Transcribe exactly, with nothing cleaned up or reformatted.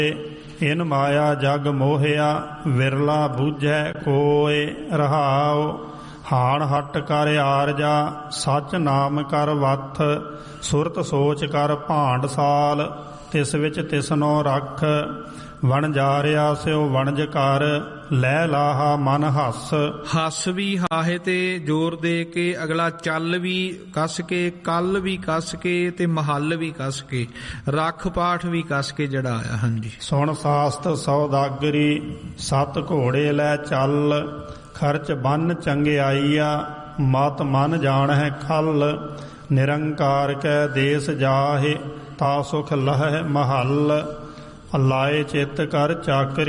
ਇਨ ਮਾਇਆ ਜਗ ਮੋਹਿਆ ਵਿਰਲਾ ਬੂਝੈ ਕੋਇ। ਰਹਾਉ ਹਾਣ ਹਟ ਕਰ ਆਰਜਾ ਸੱਚ ਨਾਮ ਕਰ ਵੱਥ। ਸੁਰਤ ਸੋਚ ਕਰ ਭਾਂਡ ਸਾਲ ਤਿਸ ਵਿੱਚ ਤਿਸਨੋ ਰੱਖ। ਵਣ ਜਾਰਿਆ ਸਿਓ ਵਣਜ ਕਰ ਲੈ ਲਾਹਾ ਮਨ ਹੱਸ। ਹੱਸ ਵੀ ਹਾਹੇ ਤੇ ਜ਼ੋਰ ਦੇ ਕੇ ਅਗਲਾ ਚੱਲ ਵੀ ਕੱਸ ਕੇ, ਕੱਲ ਵੀ ਕੱਸ ਕੇ ਤੇ ਮਹੱਲ ਵੀ ਕੱਸ ਕੇ, ਰੱਖ ਪਾਠ ਵੀ ਕੱਸ ਕੇ ਜਿਹੜਾ ਆਇਆ। ਹਾਂਜੀ। ਸੁਣ ਸਾਸਤ ਸੌਦਾਗਰੀ ਸੱਤ ਘੋੜੇ ਲੈ ਚੱਲ। ਖਰਚ ਬੰਨ ਚੰਗਿਆਈਆ ਮਤ ਮਨ ਜਾਣ ਹੈ ਖਲ। ਨਿਰੰਕਾਰ ਕੈ ਦੇਸ ਜਾਹੇ ਤਾ ਸੁਖ ਲਹੈ ਮਹੱਲ। ਲਾਏ ਚਿੱਤ ਕਰ ਚਾਕਰੀ